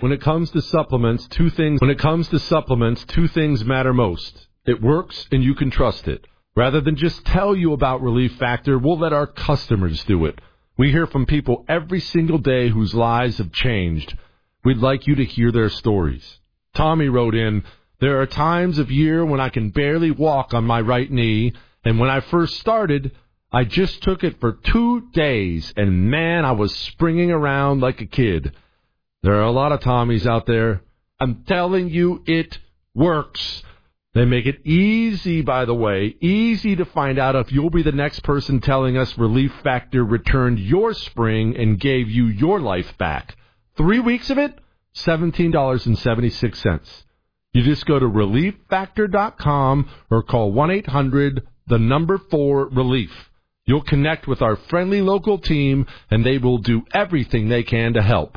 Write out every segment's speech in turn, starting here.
When it comes to supplements, two things matter most. It works and you can trust it. Rather than just tell you about Relief Factor, we'll let our customers do it. We hear from people every single day whose lives have changed. We'd like you to hear their stories. Tommy wrote in, "There are times of year when I can barely walk on my right knee, and when I first started, I just took it for 2 days, and man, I was springing around like a kid." There are a lot of Tommies out there. I'm telling you, it works. They make it easy, by the way, easy to find out if you'll be the next person telling us Relief Factor returned your spring and gave you your life back. 3 weeks of it, $17.76. You just go to ReliefFactor.com or call 1-800-4-RELIEF. You'll connect with our friendly local team, and they will do everything they can to help.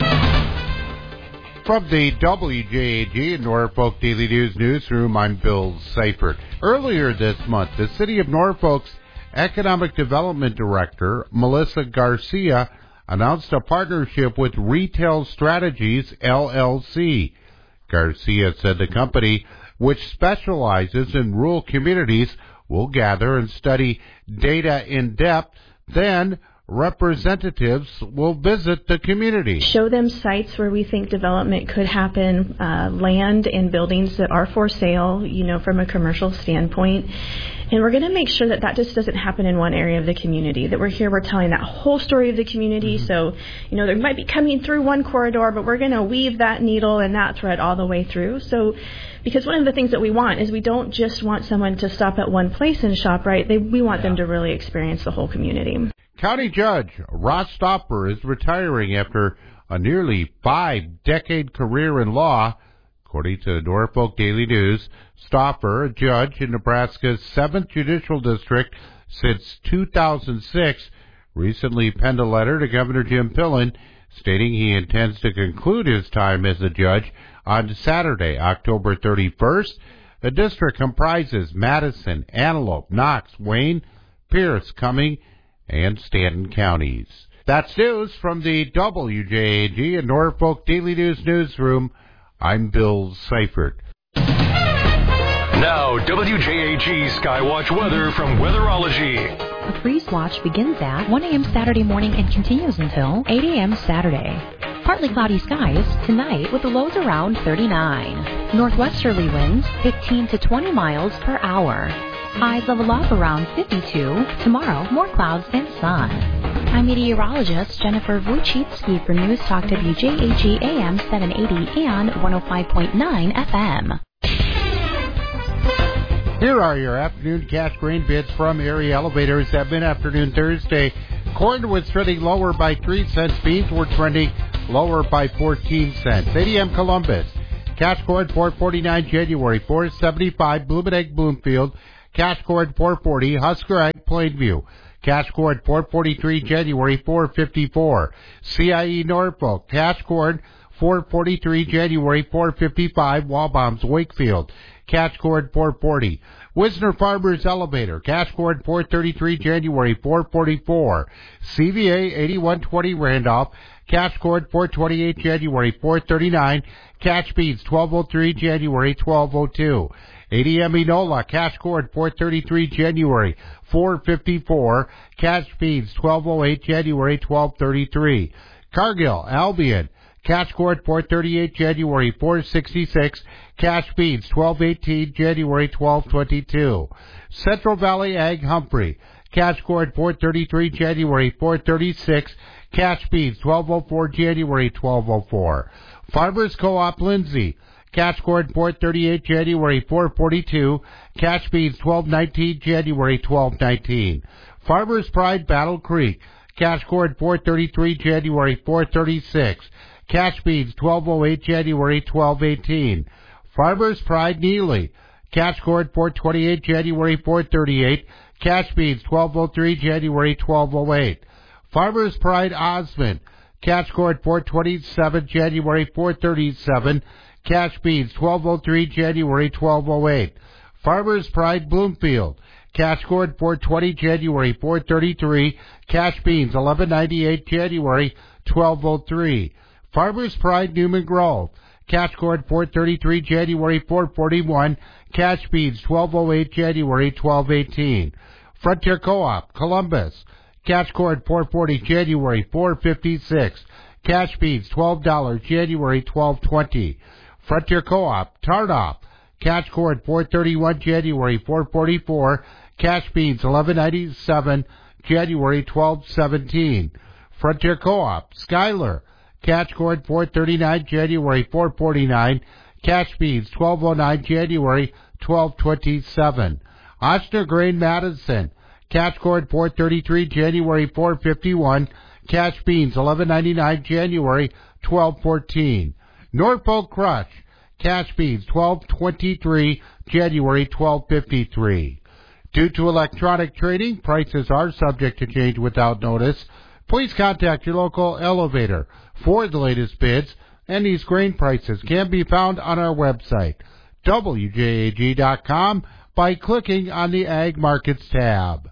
From the WJAG and Norfolk Daily News newsroom, I'm Bill Seifert. Earlier this month, the City of Norfolk's Economic Development Director, Melissa Garcia, announced a partnership with Retail Strategies, LLC. Garcia said the company, which specializes in rural communities, will gather and study data in depth, then representatives will visit the community. Show them sites where we think development could happen, land and buildings that are for sale, from a commercial standpoint. And we're going to make sure that that just doesn't happen in one area of the community, that we're telling that whole story of the community. Mm-hmm. So, they might be coming through one corridor, but we're going to weave that needle and that thread all the way through. So, because one of the things that we want is we don't just want someone to stop at one place and shop, right? We want them to really experience the whole community. County Judge Ross Stauffer is retiring after a nearly 5-decade career in law. According to the Norfolk Daily News, Stauffer, a judge in Nebraska's 7th Judicial District since 2006, recently penned a letter to Governor Jim Pillen stating he intends to conclude his time as a judge on Saturday, October 31st. The district comprises Madison, Antelope, Knox, Wayne, Pierce, Cumming, and Stanton counties. That's news from the WJAG and Norfolk Daily News newsroom. I'm Bill Seifert. Now, WJAG Skywatch weather from Weatherology. A freeze watch begins at 1 a.m. Saturday morning and continues until 8 a.m. Saturday. Partly cloudy skies tonight with the lows around 39. Northwesterly winds 15 to 20 miles per hour. Highs level off around 52. Tomorrow, more clouds and sun. I'm meteorologist Jennifer Wojcicki for News Talk WJAG AM 780 and 105.9 FM. Here are your afternoon cash grain bids from area elevators at mid-afternoon Thursday. Corn was trending lower by 3 cents. Beans were trending lower by 14 cents. 8 a.m. Columbus. Cash corn $4.49 January, $4.75 Bloom and Egg Bloomfield. Cash corn $4.40 Husker Egg Plainview. Cash corn $4.43 January, $4.54 CIE Norfolk. Cash corn $4.43 January, $4.55 Walbaum's Wakefield. Cash corn $4.40 Wisner Farmers Elevator. Cash corn $4.33 January, $4.44 CVA 8120 Randolph. Cash corn $4.28 January, $4.39 Cash beans $12.03 January, $12.02 ADM Enola, cash corn, $4.33 January, $4.54. Cash beans, $12.08 January, $12.33. Cargill, Albion, cash corn, $4.38 January, $4.66. Cash beans, $12.18 January, $12.22. Central Valley Ag Humphrey, cash corn, $4.33 January, $4.36. Cash beans, $12.04 January, $12.04. Farmers Co-op Lindsay, cash corn $4.38 January, $4.42. Cash beans $12.19 January, $12.19. Farmers Pride Battle Creek, cash corn $4.33 January, $4.36. Cash beans $12.08 January, $12.18. Farmers Pride Neely, cash corn $4.28 January, $4.38. Cash beans $12.03 January, $12.08. Farmers Pride Osmond, cash corn $4.27 January, $4.37. Cash beans, $12.03 January, $12.08. Farmers Pride Bloomfield, cash corn, $4.20 January, $4.33. Cash beans, $11.98 January, $12.03. Farmers Pride Newman Grove. Cash corn $4.33 January $4.41. Cash beans $12.08 January $12.18. Frontier Co-op Columbus. Cash corn $4.40 January $4.56. Cash beans $12 January $12.20. Frontier Co-op Tarnoff. Cash corn $4.31 January $4.44. Cash beans $11.97 January $12.17. Frontier Co-op Schuyler. Cash corn $4.39 January $4.49. Cash beans $12.09 January $12.27. Ochsner Grain Madison. Cash corn $4.33 January $4.51. Cash beans $11.99 January $12.14. Norfolk Crush. Cash beans $12.23 January $12.53. Due to electronic trading, prices are subject to change without notice. Please contact your local elevator for the latest bids, and these grain prices can be found on our website, WJAG.com, by clicking on the Ag Markets tab.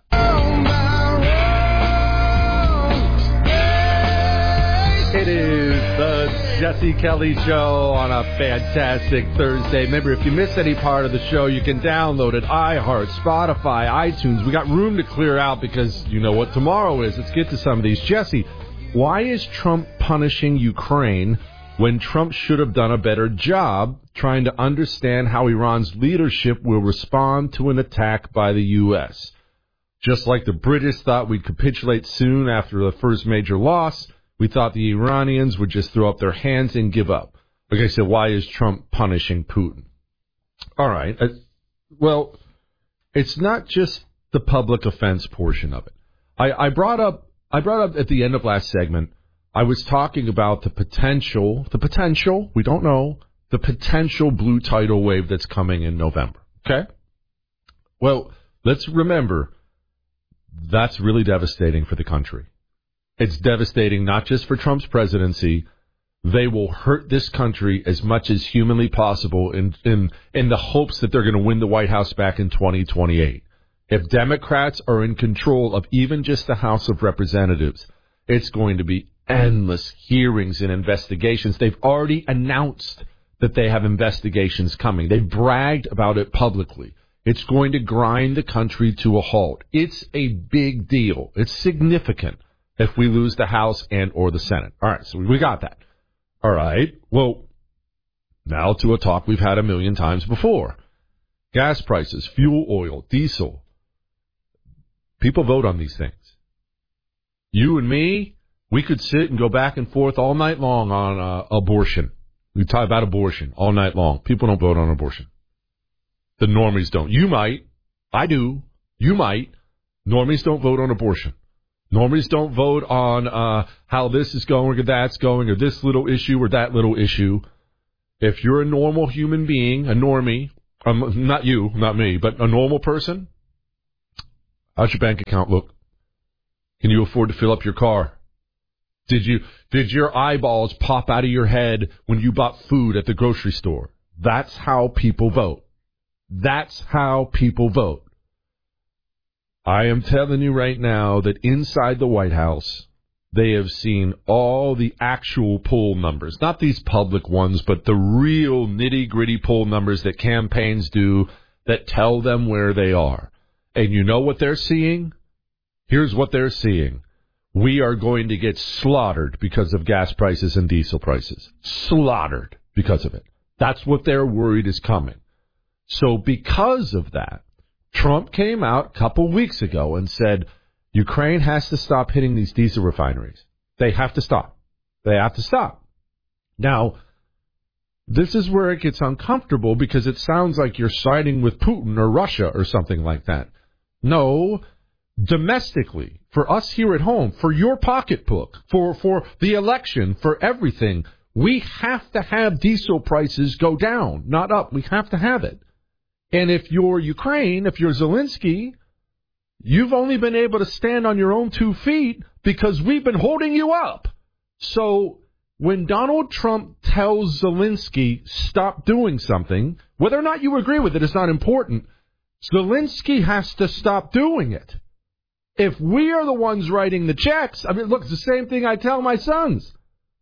It is the Jesse Kelly Show on a fantastic Thursday. Remember, if you missed any part of the show, you can download it. iHeart, Spotify, iTunes. We got room to clear out because you know what tomorrow is. Let's get to some of these. Jesse, why is Trump punishing Ukraine when Trump should have done a better job trying to understand how Iran's leadership will respond to an attack by the U.S.? Just like the British thought we'd capitulate soon after the first major loss, we thought the Iranians would just throw up their hands and give up. Okay, so why is Trump punishing Putin? All right. Well, it's not just the public offense portion of it. I brought up at the end of last segment, I was talking about the potential, we don't know, the potential blue tidal wave that's coming in November. Okay? Well, let's remember, that's really devastating for the country. It's devastating not just for Trump's presidency. They will hurt this country as much as humanly possible in the hopes that they're going to win the White House back in 2028. If Democrats are in control of even just the House of Representatives, it's going to be endless hearings and investigations. They've already announced that they have investigations coming. They've bragged about it publicly. It's going to grind the country to a halt. It's a big deal. It's significant if we lose the House and or the Senate. All right, so we got that. All right, well, now to a talk we've had a million times before. Gas prices, fuel oil, diesel. People vote on these things. You and me, we could sit and go back and forth all night long on abortion. We talk about abortion all night long. People don't vote on abortion. The normies don't. You might. I do. You might. Normies don't vote on abortion. Normies don't vote on how this is going or that's going or this little issue or that little issue. If you're a normal human being, a normie, not you, not me, but a normal person, how's your bank account look? Can you afford to fill up your car? Did your eyeballs pop out of your head when you bought food at the grocery store? That's how people vote. That's how people vote. I am telling you right now that inside the White House, they have seen all the actual poll numbers, not these public ones, but the real nitty-gritty poll numbers that campaigns do that tell them where they are. And you know what they're seeing? Here's what they're seeing. We are going to get slaughtered because of gas prices and diesel prices. Slaughtered because of it. That's what they're worried is coming. So because of that, Trump came out a couple weeks ago and said, Ukraine has to stop hitting these diesel refineries. They have to stop. They have to stop. Now, this is where it gets uncomfortable because it sounds like you're siding with Putin or Russia or something like that. No, domestically, for us here at home, for your pocketbook, for the election, for everything, we have to have diesel prices go down, not up. We have to have it. And if you're Ukraine, if you're Zelensky, you've only been able to stand on your own 2 feet because we've been holding you up. So when Donald Trump tells Zelensky, stop doing something, whether or not you agree with it is not important. Zelensky has to stop doing it. If we are the ones writing the checks, I mean, look, it's the same thing I tell my sons.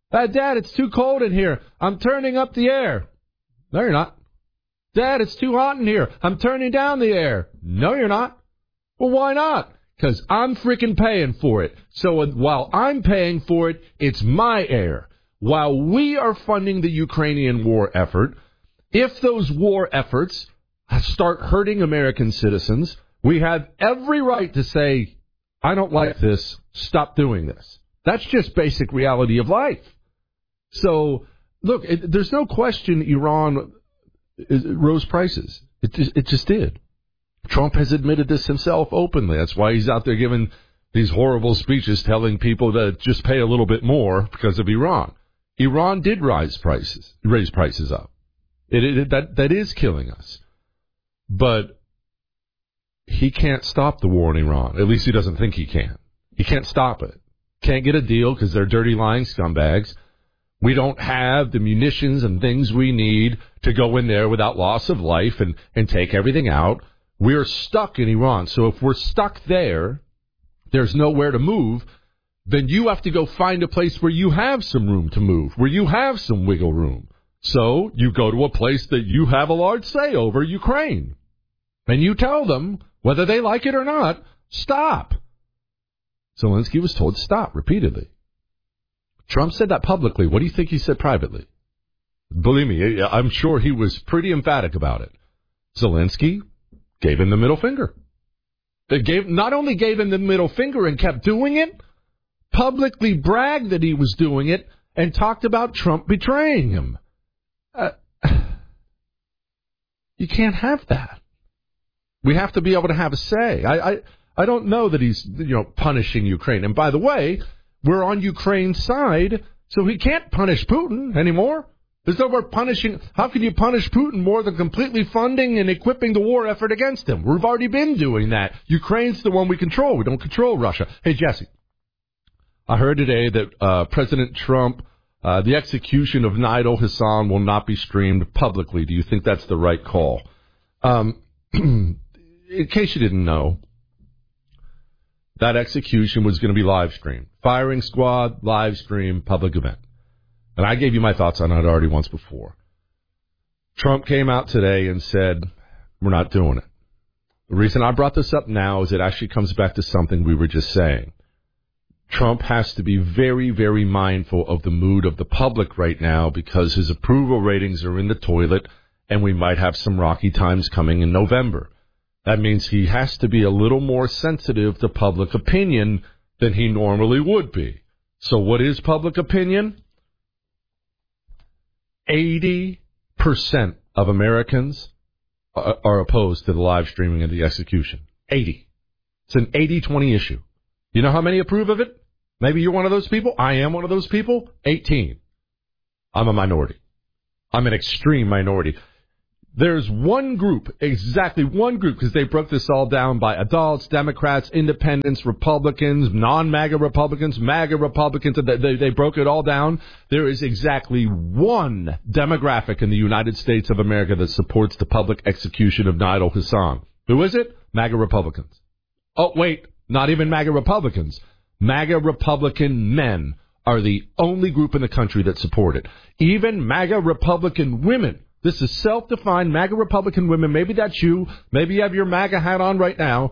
Dad, it's too cold in here. I'm turning up the air. No, you're not. Dad, it's too hot in here. I'm turning down the air. No, you're not. Well, why not? Because I'm freaking paying for it. So while I'm paying for it, it's my air. While we are funding the Ukrainian war effort, if those war efforts start hurting American citizens, we have every right to say, I don't like this. Stop doing this. That's just basic reality of life. So, look, there's no question Iran rose prices. It just did. Trump has admitted this himself openly. That's why he's out there giving these horrible speeches telling people to just pay a little bit more because of Iran. Iran did raise prices up. That is killing us. But he can't stop the war in Iran. At least he doesn't think he can. He can't stop it. Can't get a deal because they're dirty, lying scumbags. We don't have the munitions and things we need to go in there without loss of life and take everything out. We're stuck in Iran. So if we're stuck there, there's nowhere to move, then you have to go find a place where you have some room to move, where you have some wiggle room. So you go to a place that you have a large say over, Ukraine. And you tell them, whether they like it or not, stop. Zelensky was told to stop repeatedly. Trump said that publicly. What do you think he said privately? Believe me, I'm sure he was pretty emphatic about it. Zelensky gave him the middle finger. Not only gave him the middle finger and kept doing it, publicly bragged that he was doing it, and talked about Trump betraying him. You can't have that. We have to be able to have a say. I don't know that he's punishing Ukraine. And by the way, we're on Ukraine's side, so he can't punish Putin anymore. There's no more punishing. How can you punish Putin more than completely funding and equipping the war effort against him? We've already been doing that. Ukraine's the one we control. We don't control Russia. Hey, Jesse, I heard today that President Trump, the execution of Nidal Hassan will not be streamed publicly. Do you think that's the right call? In case you didn't know, that execution was going to be live streamed. Firing squad, live stream, public event. And I gave you my thoughts on it already once before. Trump came out today and said, we're not doing it. The reason I brought this up now is it actually comes back to something we were just saying. Trump has to be very, very mindful of the mood of the public right now because his approval ratings are in the toilet and we might have some rocky times coming in November. That means he has to be a little more sensitive to public opinion than he normally would be. So what is public opinion? 80% of Americans are opposed to the live streaming of the execution. 80. It's an 80-20 issue. You know how many approve of it? Maybe you're one of those people. I am one of those people. 18. I'm a minority. I'm an extreme minority. There's one group, exactly one group, because they broke this all down by adults, Democrats, independents, Republicans, non-MAGA Republicans, MAGA Republicans. They broke it all down. There is exactly one demographic in the United States of America that supports the public execution of Nidal Hassan. Who is it? MAGA Republicans. Oh, wait, not even MAGA Republicans. MAGA Republican men are the only group in the country that support it. Even MAGA Republican women. This is self-defined MAGA Republican women. Maybe that's you. Maybe you have your MAGA hat on right now.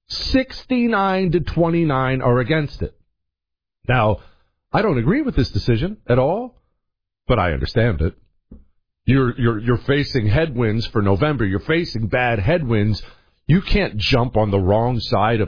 69-29 are against it. Now, I don't agree with this decision at all, but I understand it. You're facing headwinds for November. You're facing bad headwinds. You can't jump on the wrong side of